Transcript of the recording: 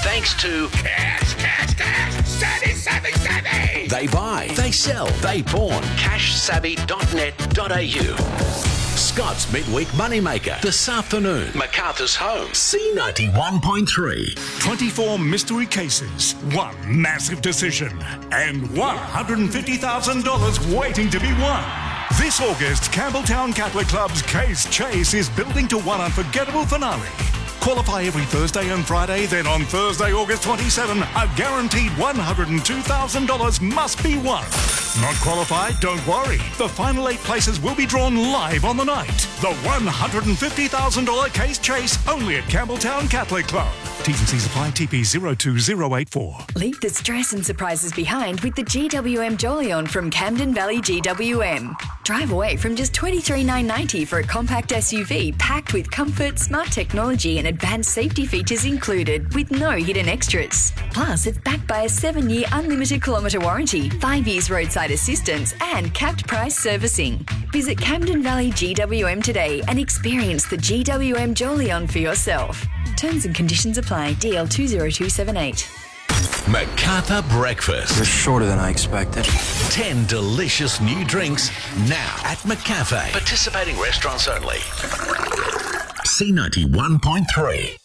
Thanks to Cash, Savvy, savvy, savvy. They Buy, They Sell, They Pawn, cashsavvy.net.au. Scott's Midweek Moneymaker this afternoon. MacArthur's Home, C91.3. 24 mystery cases, one massive decision, and $150,000 waiting to be won. This August, Campbelltown Catholic Club's Case Chase is building to one unforgettable finale. Qualify every Thursday and Friday, then on Thursday, August 27, a guaranteed $102,000 must be won. Not qualified? Don't worry. The final 8 places will be drawn live on the night. The $150,000 Case Chase, only at Campbelltown Catholic Club. T's and C's apply. TP 02084. Leave the stress and surprises behind with the GWM Jolion from Camden Valley GWM. Drive away from just $23,990 for a compact SUV packed with comfort, smart technology and advanced safety features included with no hidden extras. Plus, it's backed by a 7-year unlimited kilometre warranty, 5 years roadside assistance and capped price servicing. Visit Camden Valley GWM today and experience the GWM Jolion for yourself. Terms and conditions apply. DL 20278. MacArthur Breakfast. You're shorter than I expected. 10 delicious new drinks now at McCafe. Participating restaurants only. C91.3.